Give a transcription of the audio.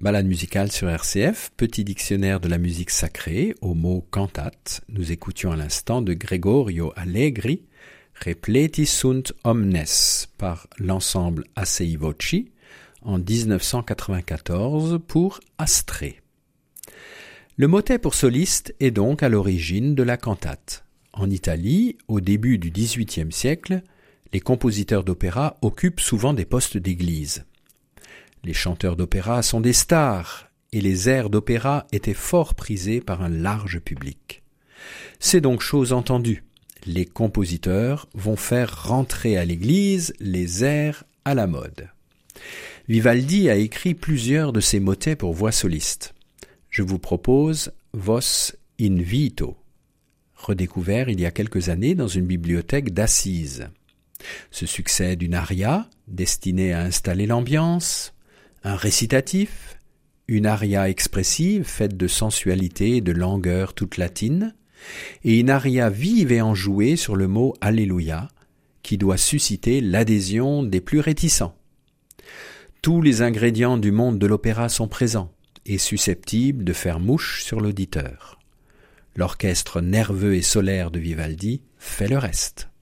Balade musicale sur RCF, petit dictionnaire de la musique sacrée, au mot cantate. Nous écoutions à l'instant de Gregorio Allegri, Repleti sunt omnes, par l'ensemble Assai Voci, en 1994 pour Astrée. Le motet pour soliste est donc à l'origine de la cantate. En Italie, au début du XVIIIe siècle, les compositeurs d'opéra occupent souvent des postes d'église. Les chanteurs d'opéra sont des stars, et les airs d'opéra étaient fort prisés par un large public. C'est donc chose entendue. Les compositeurs vont faire rentrer à l'église les airs à la mode. Vivaldi a écrit plusieurs de ses motets pour voix soliste. Je vous propose Vos Invito, redécouvert il y a quelques années dans une bibliothèque d'Assise. Ce succède une aria destinée à installer l'ambiance, un récitatif, une aria expressive faite de sensualité et de langueur toute latine, et une aria vive et enjouée sur le mot « Alléluia » qui doit susciter l'adhésion des plus réticents. Tous les ingrédients du monde de l'opéra sont présents et susceptibles de faire mouche sur l'auditeur. L'orchestre nerveux et solaire de Vivaldi fait le reste.